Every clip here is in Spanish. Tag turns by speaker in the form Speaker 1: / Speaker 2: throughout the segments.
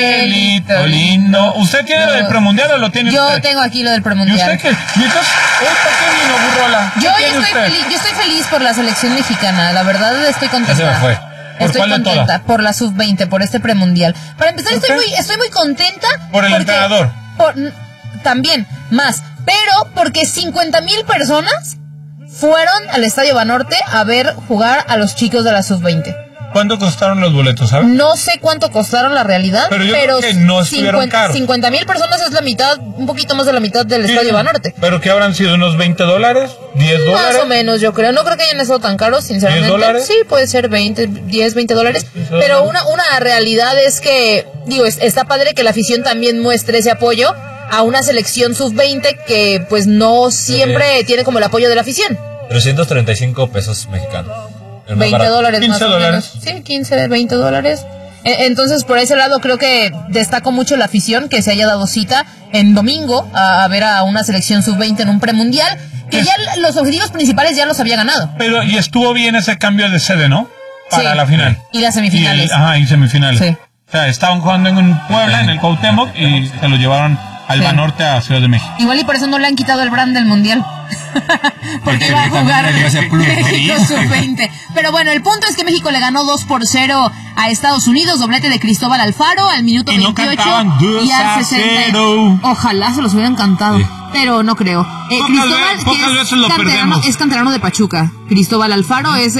Speaker 1: Angelito lindo. ¿Usted tiene lo del premundial o lo tiene
Speaker 2: Yo
Speaker 1: usted?
Speaker 2: tengo aquí lo del premundial.
Speaker 1: ¿Y usted qué? ¿Y entonces, ¿para qué vino, burrola?
Speaker 2: Yo estoy feliz por la selección mexicana. La verdad estoy contenta.
Speaker 1: Ya se me fue.
Speaker 2: Estoy contenta por la sub-20, por este premundial. Para empezar, estoy muy contenta.
Speaker 1: Por el entrenador.
Speaker 2: También, más. Pero porque 50,000 personas fueron al Estadio Banorte a ver jugar a los chicos de la sub-20.
Speaker 1: ¿Cuánto costaron los boletos, sabes?
Speaker 2: No sé cuánto costaron la realidad,
Speaker 1: pero creo que no estuvieron caros.
Speaker 2: 50,000 personas es la mitad, un poquito más de la mitad del Estadio Banorte.
Speaker 1: ¿Pero qué habrán sido? ¿Unos $20? ¿$10?
Speaker 2: Más o menos, yo creo. No creo que hayan estado tan caros, sinceramente.
Speaker 1: ¿$10?
Speaker 2: Sí, puede ser $20. Pero una realidad es que, digo, está padre que la afición también muestre ese apoyo a una selección sub-20 que pues no siempre tiene como el apoyo de la afición.
Speaker 3: 335 pesos mexicanos.
Speaker 2: $20 más o menos.
Speaker 1: $15.
Speaker 2: Sí, 15, $20. Entonces, por ese lado, creo que destaco mucho la afición que se haya dado cita en domingo a ver a una selección sub-20 en un premundial, que ya los objetivos principales ya los había ganado.
Speaker 1: Pero, y estuvo bien ese cambio de sede, ¿no? Para la final.
Speaker 2: Y las semifinales.
Speaker 1: Y semifinales.
Speaker 2: Sí.
Speaker 1: O sea, estaban jugando en Puebla, en el Cuauhtémoc, y se lo llevaron al Banorte a Ciudad de México.
Speaker 2: Igual y por eso no le han quitado el brand del mundial. Porque va a jugar México sub-20. Pero bueno, el punto es que México le ganó 2-0 a Estados Unidos, doblete de Cristóbal Alfaro al minuto 28 y al 60. Ojalá se los hubieran cantado, pero no creo. Cristóbal,
Speaker 1: pocas veces lo perdemos.
Speaker 2: Es canterano de Pachuca. Cristóbal Alfaro es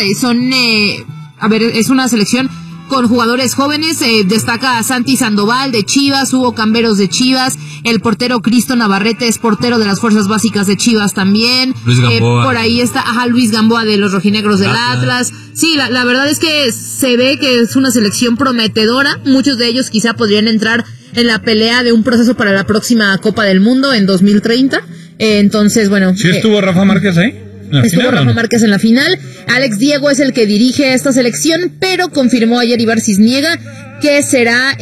Speaker 2: una selección con jugadores jóvenes, destaca a Santi Sandoval de Chivas, Hugo Camberos de Chivas, el portero Cristo Navarrete es portero de las fuerzas básicas de Chivas también.
Speaker 3: Luis Gamboa.
Speaker 2: Por ahí está, Luis Gamboa de los rojinegros del Atlas. Sí, la verdad es que se ve que es una selección prometedora. Muchos de ellos quizá podrían entrar en la pelea de un proceso para la próxima Copa del Mundo en 2030. Entonces, bueno.
Speaker 1: ¿Sí estuvo Rafa Márquez ahí?
Speaker 2: Estuvo Rafa Márquez en la final. Alex Diego es el que dirige esta selección, pero confirmó ayer Ibar Cisniega que será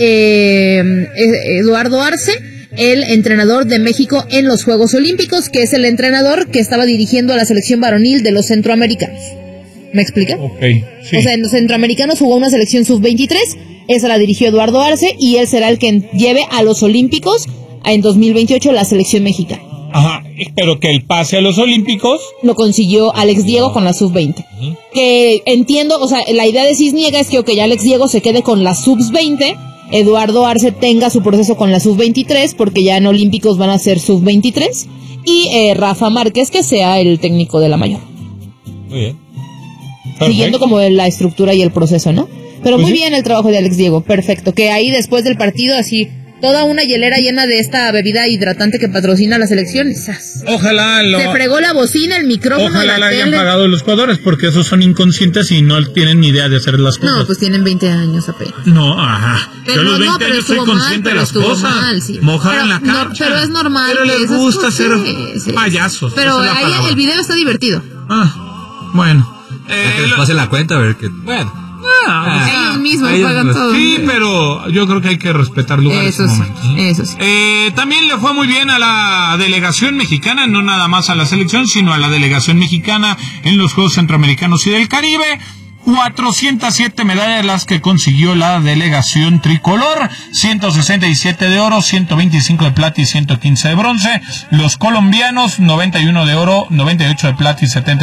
Speaker 2: Eduardo Arce, el entrenador de México en los Juegos Olímpicos, que es el entrenador que estaba dirigiendo a la selección varonil de los centroamericanos. ¿Me explica?
Speaker 1: Okay, sí.
Speaker 2: O sea, en los centroamericanos jugó una selección sub-23, esa la dirigió Eduardo Arce, y él será el que lleve a los Olímpicos en 2028 la selección mexicana.
Speaker 1: Ajá, pero que el pase a los Olímpicos
Speaker 2: lo consiguió Alex Diego con la sub-20. Que entiendo, o sea, la idea de Cisniega es que Alex Diego se quede con la sub-20, Eduardo Arce tenga su proceso con la sub-23, porque ya en Olímpicos van a ser sub-23, y Rafa Márquez que sea el técnico de la mayor.
Speaker 3: Muy bien.
Speaker 1: Perfecto.
Speaker 2: Siguiendo como la estructura y el proceso, ¿no? Pero pues muy bien el trabajo de Alex Diego, perfecto. Que ahí después del partido, así, toda una hielera llena de esta bebida hidratante que patrocina la selección.
Speaker 1: Ojalá
Speaker 2: se fregó la bocina, el micrófono,
Speaker 1: ojalá
Speaker 2: la
Speaker 1: hayan
Speaker 2: tele.
Speaker 1: pagado los jugadores, porque esos son inconscientes y no tienen ni idea de hacer las cosas.
Speaker 2: No, pues tienen 20 años apenas.
Speaker 1: No, ajá.
Speaker 2: Pero
Speaker 1: yo a los 20 años soy consciente de las cosas. Mojar en la cancha.
Speaker 2: Pero es normal.
Speaker 1: Pero les gusta ser payasos.
Speaker 2: Pero ahí el video está divertido.
Speaker 1: Bueno.
Speaker 3: Que les pase la cuenta, a ver que... Bueno.
Speaker 2: Ellos mismos pagan todo.
Speaker 1: Sí, pero yo creo que hay que respetar lugares.
Speaker 2: Eso sí.
Speaker 1: También le fue muy bien a la delegación mexicana, no nada más a la selección, sino a la delegación mexicana en los Juegos Centroamericanos y del Caribe. 407 medallas las que consiguió la delegación tricolor, 167 de oro, 125 de plata y 115 de bronce. Los colombianos, 91 de oro, 98 de plata y 70